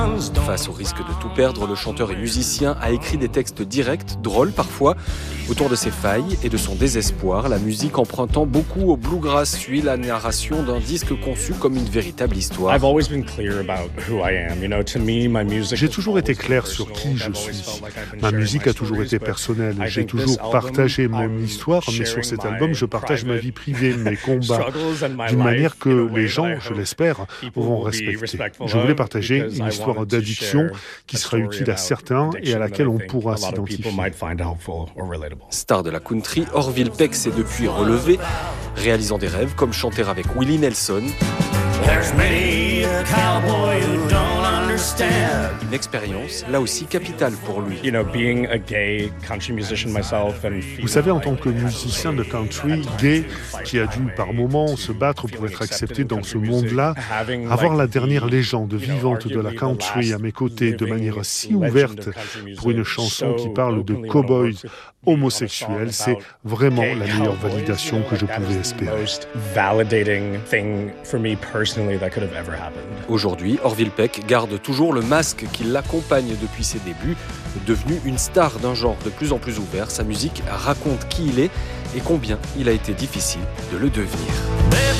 Face au risque de tout perdre, le chanteur et musicien a écrit des textes directs, drôles parfois, autour de ses failles et de son désespoir. La musique empruntant beaucoup au bluegrass suit la narration d'un disque conçu comme une véritable histoire. J'ai toujours été clair sur qui je suis. Ma musique a toujours été personnelle. J'ai toujours partagé mon histoire, mais sur cet album, je partage ma vie privée, mes combats, d'une manière que les gens, je l'espère, vont respecter. Je voulais partager une histoire d'addiction qui sera utile à certains et à laquelle on pourra s'identifier. Star de la country, Orville Peck s'est depuis relevé, réalisant des rêves comme chanter avec Willie Nelson. Une expérience, là aussi, capitale pour lui. Vous savez, en tant que musicien de country, gay, qui a dû par moments se battre pour être accepté dans ce monde-là, avoir la dernière légende vivante de la country à mes côtés de manière si ouverte pour une chanson qui parle de cow-boys homosexuels, c'est vraiment la meilleure validation que je pouvais espérer. Aujourd'hui, Orville Peck garde toujours le masque qui l'accompagne depuis ses débuts. Devenu une star d'un genre de plus en plus ouvert, sa musique raconte qui il est et combien il a été difficile de le devenir.